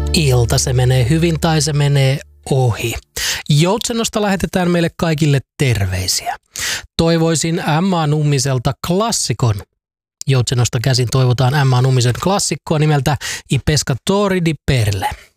Ilta se menee hyvin tai se menee ohi. Joutsennosta lähetetään meille kaikille terveisiä. Toivoisin Emma Nummiselta klassikon. Joutsennosta käsin toivotaan Emma Nummisen klassikkoa nimeltä I pescatori di perle.